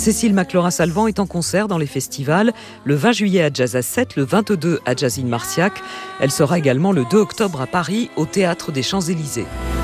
Cécile McLaurin-Salvant est en concert dans les festivals, le 20 juillet à Jazz à 7, le 22 à Jazz in Marciac. Elle sera également le 2 octobre à Paris, au Théâtre des Champs-Élysées.